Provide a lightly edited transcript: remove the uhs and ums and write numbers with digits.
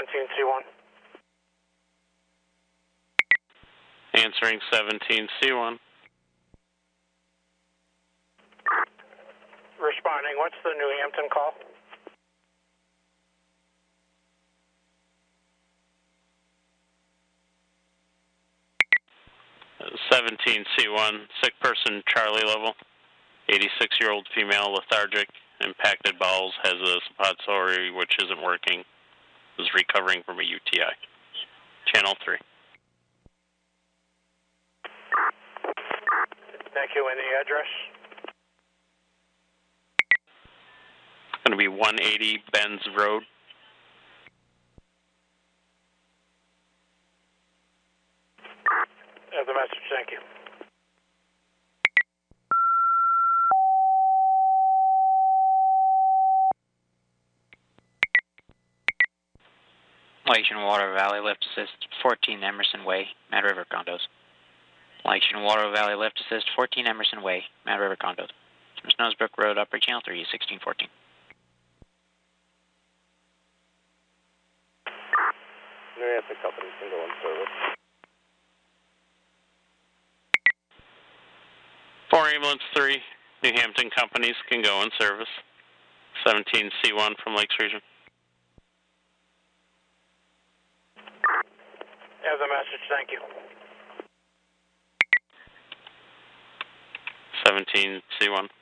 17C1. Answering 17C1. Responding, what's the New Hampton call? Uh, 17C1, sick person, Charlie level. 86-year-old female, lethargic, impacted bowels, has a suppository which isn't working, is recovering from a UTI. Channel 3. Thank you. And the address? It's going to be 180 Benz Road. Have the message. Thank you. Lakeshore Water Valley Lift Assist 14 Emerson Way, Mad River Condos. Lakeshore Water Valley Lift Assist 14 Emerson Way, Mad River Condos. From Snowsbrook Road, Upper Channel 3, 1614. New Hampton Company can go in service. 4 Ambulance 3, New Hampton companies can go in service. 17C1 from Lakes Region. Have the message. Thank you. 17C1.